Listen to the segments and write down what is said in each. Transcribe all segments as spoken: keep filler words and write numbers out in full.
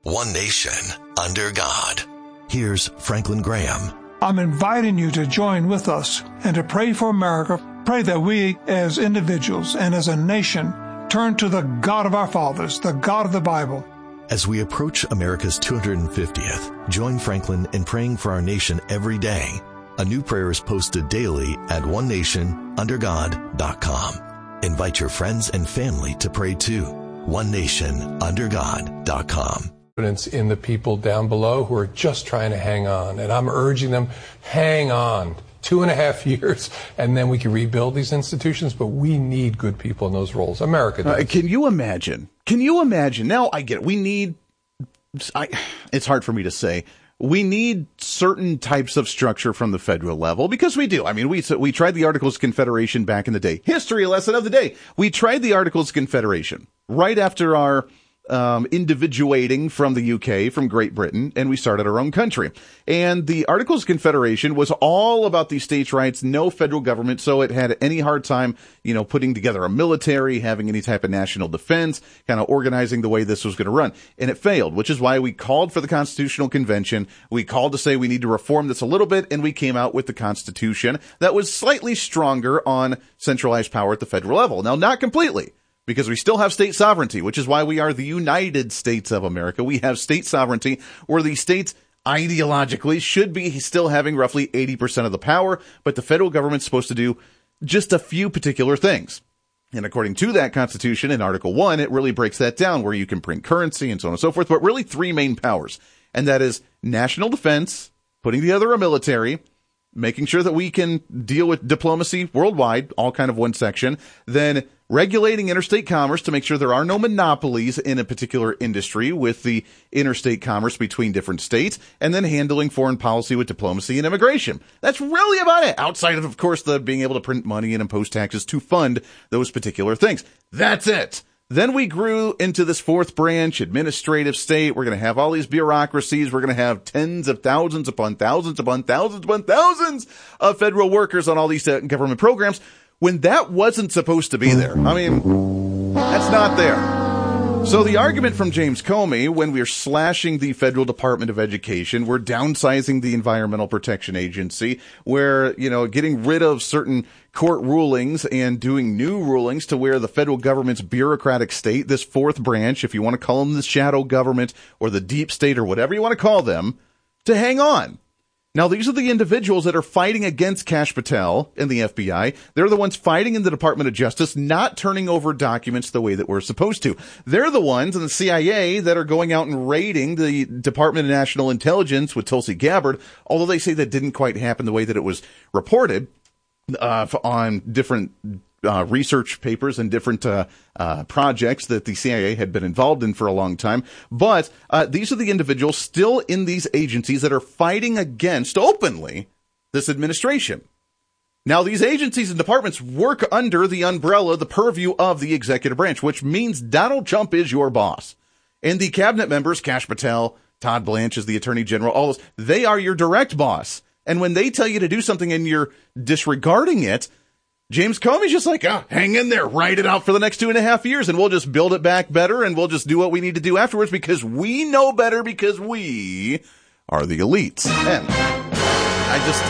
one nation, under God. Here's Franklin Graham. I'm inviting you to join with us and to pray for America. Pray that we as individuals and as a nation turn to the God of our fathers, the God of the Bible. As we approach America's two hundred fiftieth, join Franklin in praying for our nation every day. A new prayer is posted daily at one nation under god dot com. Invite your friends and family to pray too. one nation under god dot com. In the people down below who are just trying to hang on. And I'm urging them, hang on. Two and a half years, and then we can rebuild these institutions, but we need good people in those roles. America does. Uh, can you imagine? Can you imagine? Now, I get it. We need, I, it's hard for me to say, we need certain types of structure from the federal level, because we do. I mean, we we tried the Articles of Confederation back in the day. History lesson of the day. We tried the Articles of Confederation right after our Um, individuating from the U K, from Great Britain, and we started our own country. And the Articles of Confederation was all about these states' rights, no federal government, so it had any hard time, you know, putting together a military, having any type of national defense, kind of organizing the way this was going to run. And it failed, which is why we called for the Constitutional Convention. We called to say we need to reform this a little bit, and we came out with the Constitution that was slightly stronger on centralized power at the federal level. Now, not completely, because we still have state sovereignty, which is why we are the United States of America. We have state sovereignty where the states ideologically should be still having roughly eighty percent of the power, but the federal government's supposed to do just a few particular things. And according to that Constitution, in Article one, it really breaks that down where you can print currency and so on and so forth, but really three main powers. And that is national defense, putting together a military, making sure that we can deal with diplomacy worldwide, all kind of one section, then regulating interstate commerce to make sure there are no monopolies in a particular industry with the interstate commerce between different states, and then handling foreign policy with diplomacy and immigration. That's really about it, outside of, of course, the being able to print money and impose taxes to fund those particular things. That's it. Then we grew into this fourth branch, administrative state. We're going to have all these bureaucracies. We're going to have tens of thousands upon thousands upon thousands upon thousands of federal workers on all these uh, government programs, when that wasn't supposed to be there. I mean, that's not there. So the argument from James Comey, when we're slashing the Federal Department of Education, we're downsizing the Environmental Protection Agency, we're, you know, getting rid of certain court rulings and doing new rulings to where the federal government's bureaucratic state, this fourth branch, if you want to call them the shadow government or the deep state or whatever you want to call them, to hang on. Now, these are the individuals that are fighting against Kash Patel and the F B I. They're the ones fighting in the Department of Justice, not turning over documents the way that we're supposed to. They're the ones in the C I A that are going out and raiding the Department of National Intelligence with Tulsi Gabbard, although they say that didn't quite happen the way that it was reported uh, on different Uh, research papers and different uh, uh, projects that the C I A had been involved in for a long time. But uh, these are the individuals still in these agencies that are fighting against, openly, this administration. Now, these agencies and departments work under the umbrella, the purview of the executive branch, which means Donald Trump is your boss. And the cabinet members, Kash Patel, Todd Blanche is the attorney general, all those, they are your direct boss. And when they tell you to do something and you're disregarding it, James Comey's just like, ah, hang in there, write it out for the next two and a half years, and we'll just build it back better, and we'll just do what we need to do afterwards because we know better, because we are the elites. And I just,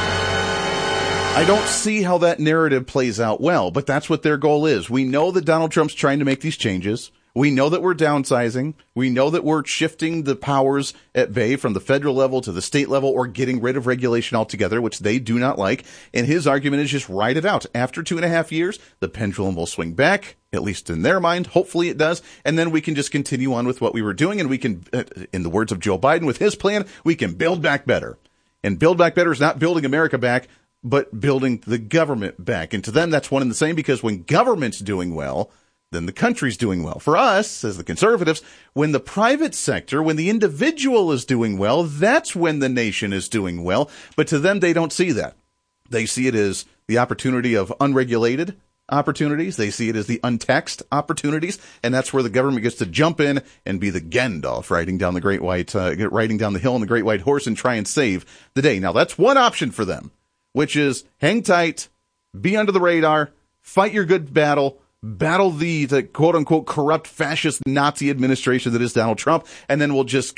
I don't see how that narrative plays out well, but that's what their goal is. We know that Donald Trump's trying to make these changes. We know that we're downsizing. We know that we're shifting the powers at bay from the federal level to the state level, or getting rid of regulation altogether, which they do not like. And his argument is just write it out. After two and a half years, the pendulum will swing back, at least in their mind. Hopefully it does. And then we can just continue on with what we were doing. And we can, in the words of Joe Biden, with his plan, we can build back better. And build back better is not building America back, but building the government back. And to them, that's one and the same, because when government's doing well, then the country's doing well. For us, as the conservatives, when the private sector, when the individual is doing well, that's when the nation is doing well. But to them, they don't see that. They see it as the opportunity of unregulated opportunities. They see it as the untaxed opportunities. And that's where the government gets to jump in and be the Gandalf riding down the great white, uh, riding down the hill on the great white horse and try and save the day. Now, that's one option for them, which is hang tight, be under the radar, fight your good battle, battle the, the quote-unquote corrupt fascist Nazi administration that is Donald Trump, and then we'll just